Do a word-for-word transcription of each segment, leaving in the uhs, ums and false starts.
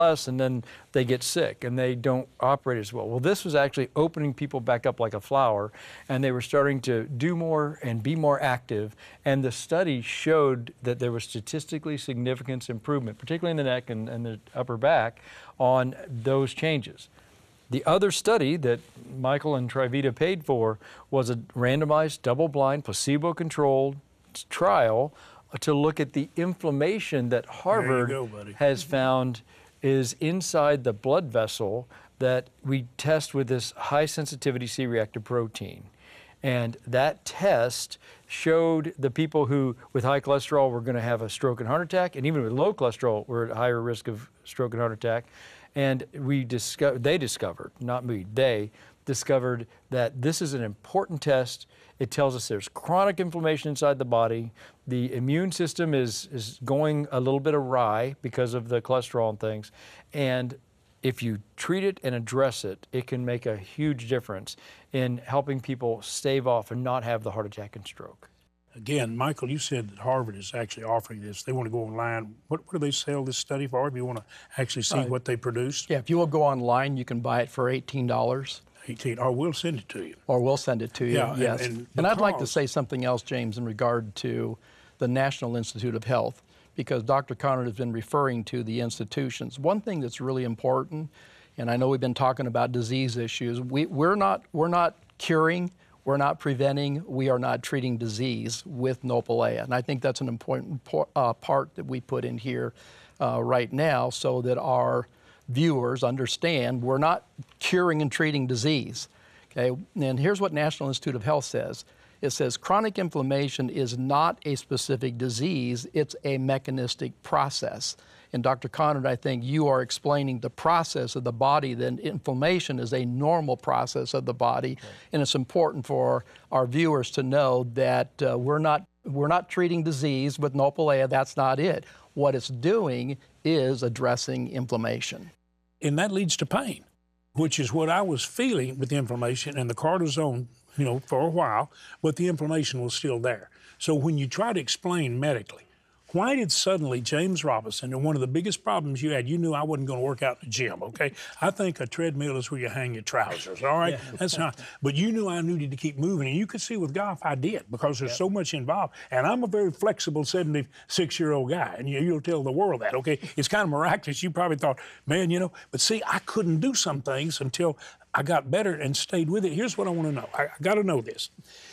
less, and then they get sick and they don't operate as well. Well, this was actually opening people back up like a flower, and they were starting to do more and be more active. And the study showed that there was statistically significant improvement, particularly in the neck and, and the upper back, on those changes. The other study that Michael and Trivita paid for was a randomized, double-blind, placebo-controlled trial to look at the inflammation that Harvard go, has found is inside the blood vessel that we test with this high sensitivity C-reactive protein. And that test showed the people who with high cholesterol were going to have a stroke and heart attack, and even with low cholesterol were at higher risk of stroke and heart attack. And we disco- they discovered, not me, they discovered that this is an important test. It tells us there's chronic inflammation inside the body. The immune system is, is going a little bit awry because of the cholesterol and things. And if you treat it and address it, it can make a huge difference in helping people stave off and not have the heart attack and stroke. Again, Michael, you said that Harvard is actually offering this. They want to go online. What, what do they sell this study for? If you want to actually see uh, what they produced? Yeah, if you will go online, you can buy it for eighteen dollars. eighteen, or we'll send it to you. Or we'll send it to you, yeah, yes. And, and, and I'd like to say something else, James, in regard to the National Institute of Health, because Doctor Conard has been referring to the institutions. One thing that's really important, and I know we've been talking about disease issues, we, we're not, we're not curing, we're not preventing, we are not treating disease with Nopalea. And I think that's an important uh, part that we put in here uh, right now so that our viewers understand we're not curing and treating disease. Okay, and here's what National Institute of Health says. It says chronic inflammation is not a specific disease, it's a mechanistic process. And Doctor Conard, I think you are explaining the process of the body, that inflammation is a normal process of the body. Okay. And it's important for our viewers to know that uh, we're not, we're not treating disease with Nopalea, that's not it. What it's doing is addressing inflammation. And that leads to pain, which is what I was feeling with the inflammation and the cortisone, you know, for a while, but the inflammation was still there. So when you try to explain medically, why did suddenly James Robinson, and one of the biggest problems you had, you knew I wasn't going to work out in the gym, okay? I think a treadmill is where you hang your trousers, all right? Yeah. That's not, but you knew I needed to keep moving, and you could see with golf I did, because there's yep. so much involved. And I'm a very flexible seventy-six-year-old guy, and you, you'll tell the world that, okay? It's kind of miraculous. You probably thought, man, you know, but see, I couldn't do some things until I got better and stayed with it. Here's what I want to know. I, I got to know this.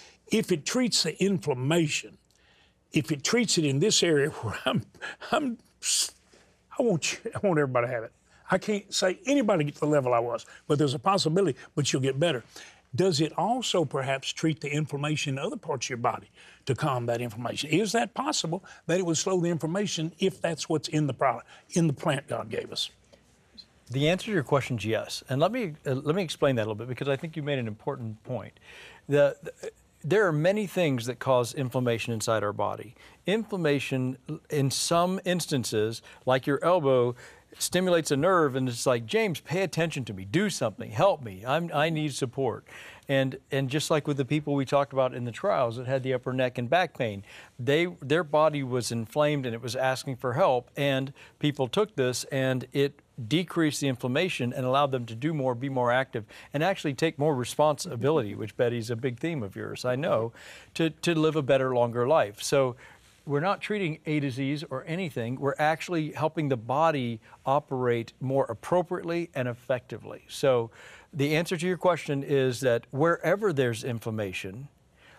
If it treats the inflammation, if it treats it in this area where I'm, I'm, I want you, I want everybody to have it. I can't say anybody get to the level I was, but there's a possibility, but you'll get better. Does it also perhaps treat the inflammation in other parts of your body to calm that inflammation? Is that possible that it would slow the inflammation if that's what's in the product, in the plant God gave us? The answer to your question is yes. And let me, uh, let me explain that a little bit, because I think you made an important point. The, the There are many things that cause inflammation inside our body. Inflammation, in some instances, like your elbow, stimulates a nerve, and it's like, James, pay attention to me, do something, help me, I'm, I need support. And, and just like with the people we talked about in the trials that had the upper neck and back pain, they, their body was inflamed and it was asking for help, and people took this and it decrease the inflammation and allowed them to do more, be more active, and actually take more responsibility, which Betty's a big theme of yours, I know, to, to live a better, longer life. So we're not treating a disease or anything, we're actually helping the body operate more appropriately and effectively. So the answer to your question is that wherever there's inflammation,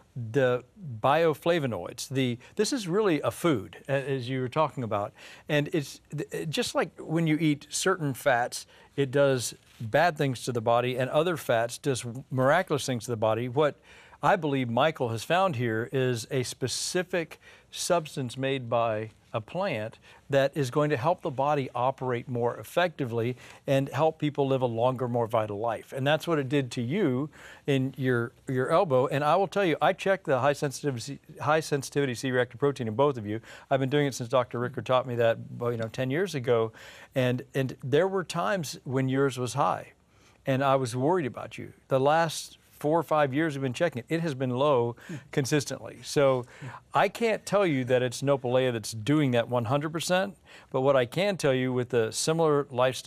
the bioflavonoids, the, this is really a food, as you were talking about. And it's just like when you eat certain fats, it does bad things to the body, and other fats does miraculous things to the body. What I believe Michael has found here is a specific substance made by a plant that is going to help the body operate more effectively and help people live a longer, more vital life. And that's what it did to you in your, your elbow. And I will tell you, I checked the high sensitivity, high sensitivity C-reactive protein in both of you. I've been doing it since Doctor Ricker taught me that, you know, ten years ago. And, and there were times when yours was high, and I was worried about you. The last four or five years we've been checking it, it has been low consistently. So I can't tell you that it's Nopalea that's doing that one hundred percent, but what I can tell you with a similar lifestyle